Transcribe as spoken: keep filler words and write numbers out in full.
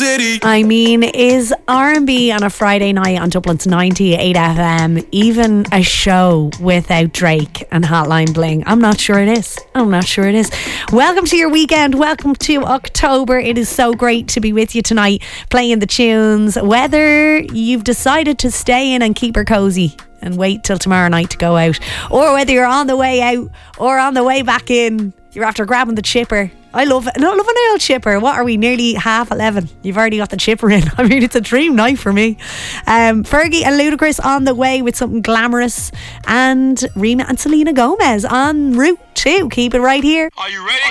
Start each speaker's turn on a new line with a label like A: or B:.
A: city.
B: I mean, is R and B on a Friday night on Dublin's ninety-eight F M even a show without Drake and Hotline Bling? I'm not sure it is. I'm not sure it is. Welcome to your weekend. Welcome to October. It is so great to be with you tonight, playing the tunes. Whether you've decided to stay in and keep her cozy and wait till tomorrow night to go out, or whether you're on the way out or on the way back in, you're after grabbing the chipper. I love it. No, I love an old chipper. What are we, nearly half eleven? You've already got the chipper in. I mean, it's a dream night for me. Um, Fergie and Ludacris on the way with something glamorous, and Rima and Selena Gomez en route too. Keep it right here.
A: Are you ready?